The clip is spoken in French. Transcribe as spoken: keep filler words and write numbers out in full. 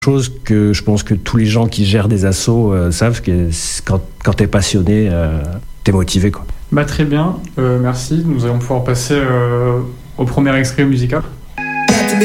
Chose que je pense que tous les gens qui gèrent des assos euh, savent que quand, quand t'es passionné, euh, t'es motivé, quoi. Bah très bien, euh, merci. Nous allons pouvoir passer euh, au premier extrait musical.